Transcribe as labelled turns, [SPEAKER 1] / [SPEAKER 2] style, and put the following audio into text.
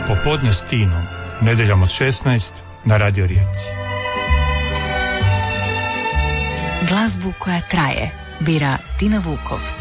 [SPEAKER 1] Popodne s Tinom, nedjeljom od 16 na Radio Rijeci.
[SPEAKER 2] Glazbu koja traje bira Tina Vukov.